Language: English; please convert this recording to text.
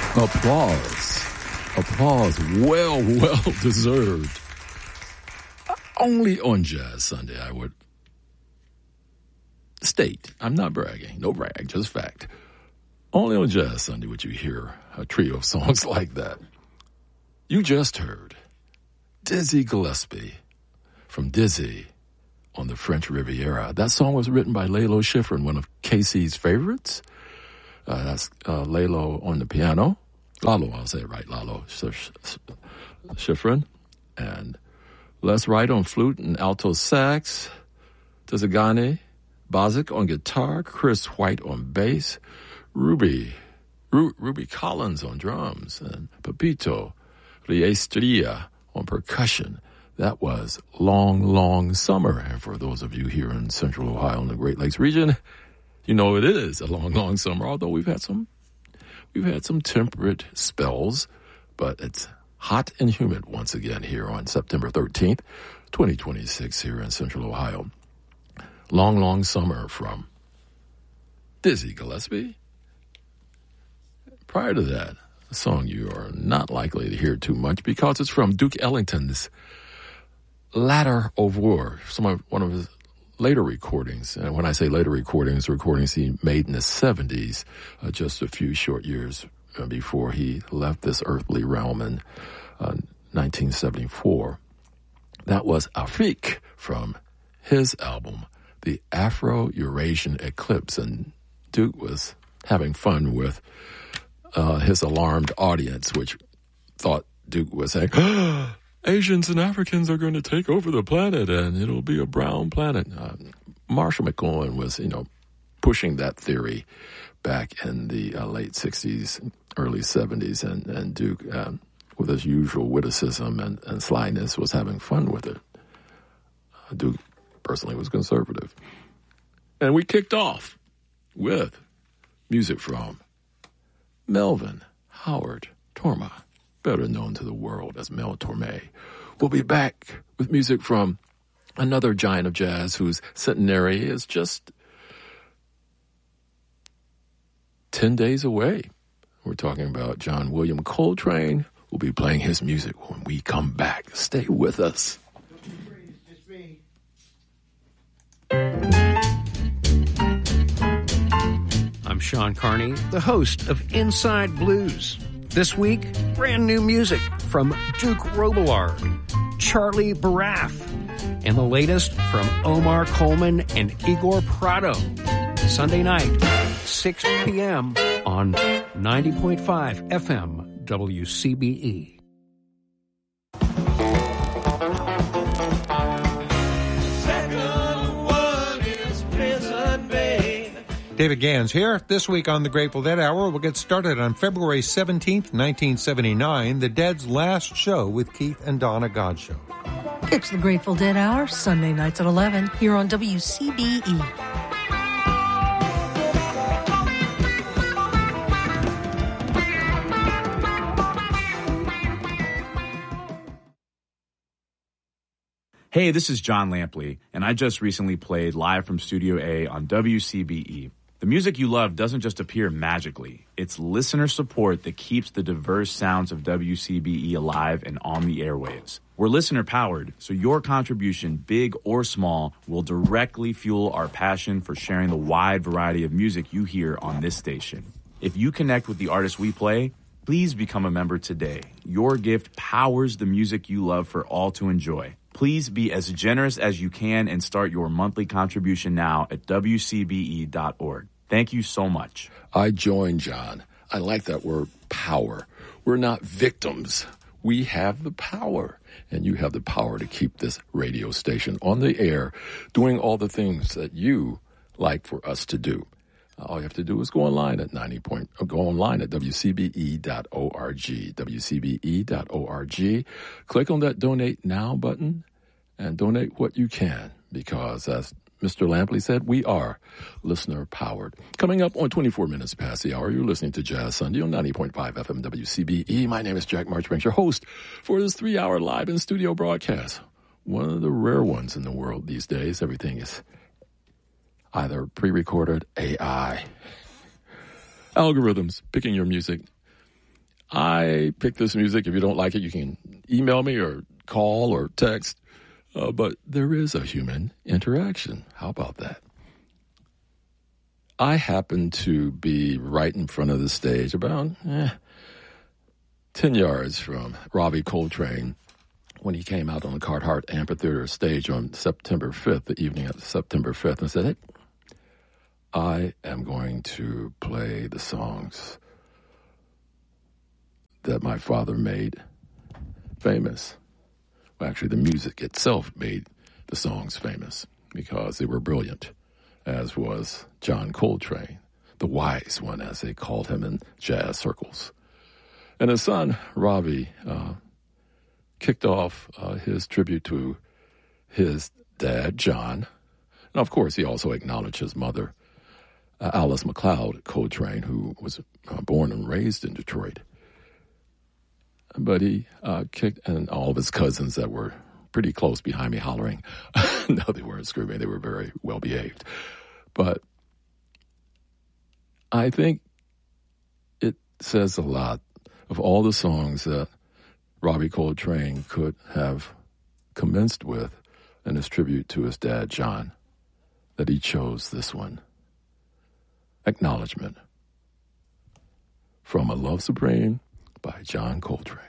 Applause. Applause. Well deserved. Only on Jazz Sunday, I would state. I'm not bragging. No brag, just fact. Only on Jazz Sunday would you hear a trio of songs like that. You just heard Dizzy Gillespie from Dizzy on the French Riviera. That song was written by Lalo Schifrin, one of Casey's favorites. That's Lalo on the piano. Lalo, I'll say it right, Lalo Schifrin. And Les Wright on flute and alto sax. Tizagani Bozic on guitar. Chris White on bass. Ruby Collins on drums. And Pepito Riestria on percussion. That was Long Summer. And for those of you here in Central Ohio and the Great Lakes region, you know it is a long summer, although we've had some temperate spells, but it's hot and humid once again here on September 13th, 2026 here in Central Ohio. Long Summer from Dizzy Gillespie. Prior to that, a song you are not likely to hear too much because it's from Duke Ellington's Ladder of War, one of his later recordings. And when I say later recordings he made in the 70s, just a few short years before he left this earthly realm in 1974. That was Afrique from his album, The Afro-Eurasian Eclipse. And Duke was having fun with his alarmed audience, which thought Duke was saying, Asians and Africans are going to take over the planet and it'll be a brown planet. Marshall McLuhan was, pushing that theory back in the late 60s, early 70s, and Duke, with his usual witticism and slyness, was having fun with it. Duke personally was conservative. And we kicked off with music from Melvin Howard Torma, better known to the world as Mel Torme. We'll be back with music from another giant of jazz whose centenary is just 10 days away. We're talking about John William Coltrane. We'll be playing his music when we come back. Stay with us. I'm Sean Carney, the host of Inside Blues. This week, brand new music from Duke Robillard, Charlie Baraff, and the latest from Omar Coleman and Igor Prado. Sunday night, 6 p.m. on 90.5 FM WCBE. David Gans here. This week on the Grateful Dead Hour, we'll get started on February 17th, 1979, the Dead's last show with Keith and Donna Godshall. It's the Grateful Dead Hour, Sunday nights at 11, here on WCBE. Hey, this is John Lampley, and I just recently played live from Studio A on WCBE. The music you love doesn't just appear magically. It's listener support that keeps the diverse sounds of WCBE alive and on the airwaves. We're listener-powered, so your contribution, big or small, will directly fuel our passion for sharing the wide variety of music you hear on this station. If you connect with the artists we play, please become a member today. Your gift powers the music you love for all to enjoy. Please be as generous as you can and start your monthly contribution now at WCBE.org. Thank you so much. I join John. I like that word, power. We're not victims. We have the power. And you have the power to keep this radio station on the air, doing all the things that you like for us to do. All you have to do is go online at WCBE.org, WCBE.org. Click on that Donate Now button and donate what you can, because as Mr. Lampley said, we are listener-powered. Coming up on 24 minutes past the hour, you're listening to Jazz Sunday on 90.5 FM WCBE. My name is Jack Marchbanks, your host for this 3-hour live in-studio broadcast. One of the rare ones in the world these days. Everything is either pre-recorded, AI, algorithms picking your music, I picked this music. If you don't like it, you can email me or call or text. But there is a human interaction. How about that? I happened to be right in front of the stage, about 10 yards from Robbie Coltrane when he came out on the Carhart Amphitheater stage on September 5th, the evening of September 5th, and said, hey, I am going to play the songs that my father made famous. Well, actually, the music itself made the songs famous because they were brilliant, as was John Coltrane, the wise one, as they called him in jazz circles. And his son, Robbie, kicked off his tribute to his dad, John. And, of course, he also acknowledged his mother, Alice McLeod Coltrane, who was born and raised in Detroit. But he kicked, and all of his cousins that were pretty close behind me hollering. No, they weren't screaming. They were very well behaved. But I think it says a lot of all the songs that Robbie Coltrane could have commenced with in his tribute to his dad, John, that he chose this one. Acknowledgement from A Love Supreme by John Coltrane.